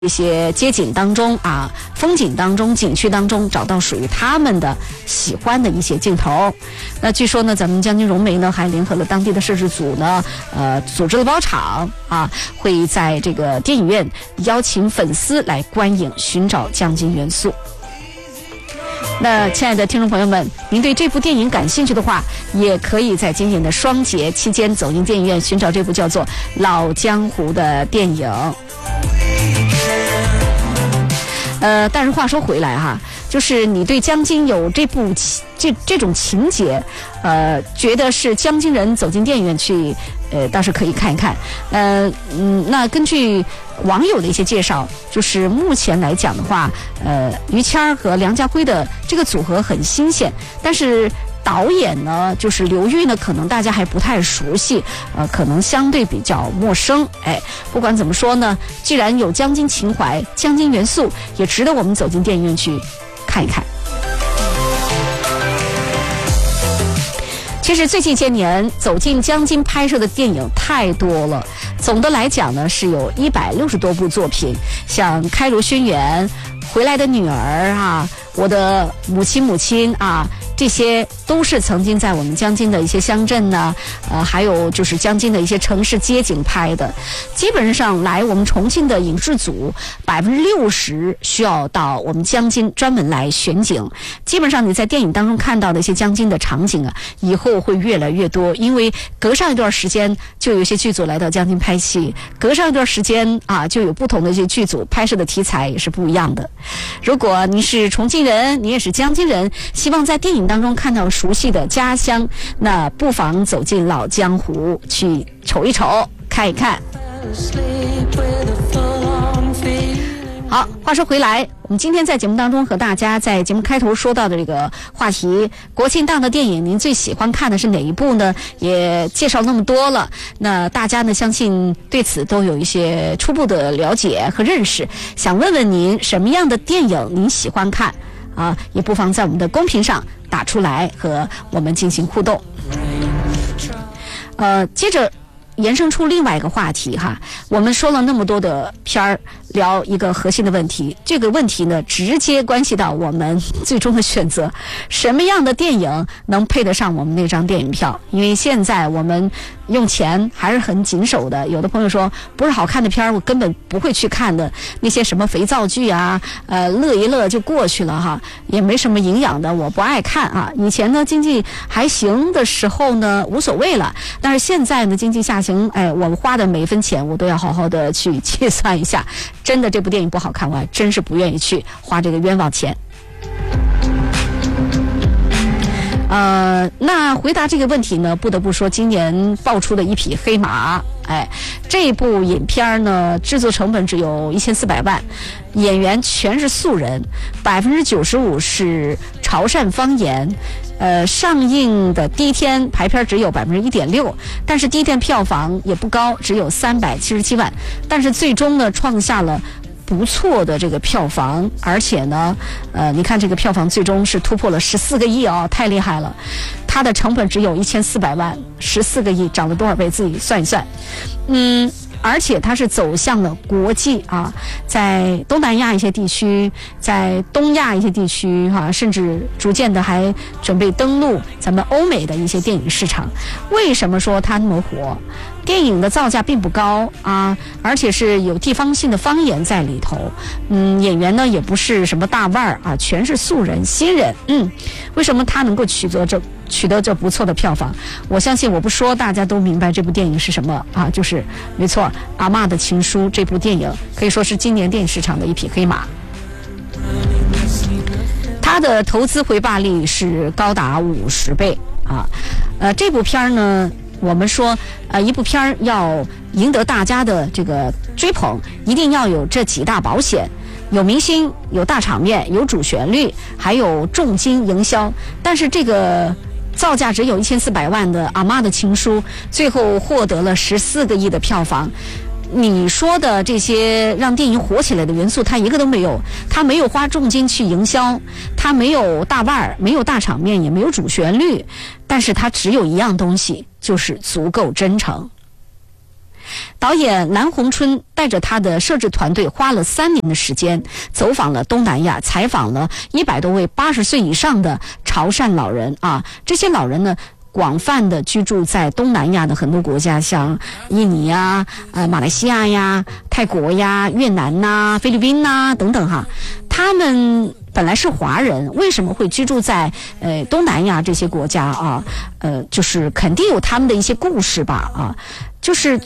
一些街景当中啊，风景当中，景区当中找到属于他们的喜欢的一些镜头。那据说呢，咱们将军融媒呢还联合了当地的摄制组呢，组织了包场啊，会在这个电影院邀请粉丝来观影，寻找将军元素。那亲爱的听众朋友们，您对这部电影感兴趣的话，也可以在今年的双节期间走进电影院，寻找这部叫做《老江湖》的电影。但是话说回来哈，就是你对将军有这种情节，觉得是将军人走进电影院去，倒是可以看一看。那根据网友的一些介绍，就是目前来讲的话，于谦儿和梁家辉的这个组合很新鲜，但是导演呢，就是刘玉呢，可能大家还不太熟悉，可能相对比较陌生。不管怎么说呢，既然有将军情怀、将军元素，也值得我们走进电影院去看一看。其实最近些年走进将军拍摄的电影太多了，总的来讲呢，是有160多部作品，像《开罗轩辕》、《回来的女儿》啊，《我的母亲》啊，这些都是曾经在我们将军的一些乡镇呢，还有就是将军的一些城市街景拍的。基本上来我们重庆的影视组，60%需要到我们将军专门来选景。基本上你在电影当中看到的一些将军的场景啊，以后会越来越多，因为隔上一段时间就有些剧组来到将军拍戏，隔上一段时间啊，就有不同的一些剧组拍摄的题材也是不一样的。如果你是重庆人，你也是将军人，希望在电影当中看到熟悉的家乡，那不妨走进老江湖去瞅一瞅，看一看。好，话说回来，我们今天在节目当中和大家在节目开头说到的这个话题，国庆档的电影您最喜欢看的是哪一部呢？也介绍那么多了，那大家呢相信对此都有一些初步的了解和认识。想问问您什么样的电影您喜欢看啊？也不妨在我们的公屏上打出来和我们进行互动。接着延伸出另外一个话题哈，我们说了那么多的片儿，聊一个核心的问题，这个问题呢直接关系到我们最终的选择，什么样的电影能配得上我们那张电影票？因为现在我们用钱还是很谨守的，有的朋友说不是好看的片儿我根本不会去看的，那些什么肥皂剧啊，乐一乐就过去了哈，也没什么营养的我不爱看啊。以前呢经济还行的时候呢无所谓了，但是现在呢经济下行，我花的每分钱我都要好好的去计算一下，真的这部电影不好看，我还真是不愿意去花这个冤枉钱。那回答这个问题呢，不得不说今年爆出的一匹黑马。这部影片呢，制作成本只有1400万，演员全是素人，95%是潮汕方言。上映的第一天排片只有1.6%，但是第一天票房也不高，只有377万，但是最终呢创下了不错的这个票房，而且呢，你看这个票房最终是突破了14个亿哦，太厉害了。它的成本只有1400万，14个亿涨了多少倍？自己算一算。而且它是走向了国际啊，在东南亚一些地区，在东亚一些地区甚至逐渐的还准备登陆咱们欧美的一些电影市场。为什么说它那么火？电影的造价并不高啊，而且是有地方性的方言在里头。演员呢也不是什么大腕儿啊，全是素人新人。为什么他能够取得这不错的票房？我相信我不说大家都明白这部电影是什么啊，就是没错，《阿嬷的情书》这部电影可以说是今年电影市场的一匹黑马。它的投资回报率是高达50倍啊。这部片呢，我们说一部片要赢得大家的这个追捧，一定要有这几大保险。有明星，有大场面，有主旋律，还有重金营销。但是这个造价只有1400万的《阿嬷的情书》，最后获得了14个亿的票房。你说的这些让电影火起来的元素，它一个都没有。它没有花重金去营销，它没有大腕儿，没有大场面，也没有主旋律，但是它只有一样东西，就是足够真诚。 导演南宏春带着他的摄制团队花了3年的时间，走访了东南亚，采访了100多位80岁以上的潮汕老人啊。这些老人呢，广泛的居住在东南亚的很多国家，像印尼呀、马来西亚呀、泰国呀、越南呐、菲律宾呐等等哈。他们本来是华人，为什么会居住在东南亚这些国家啊？就是肯定有他们的一些故事吧啊。就是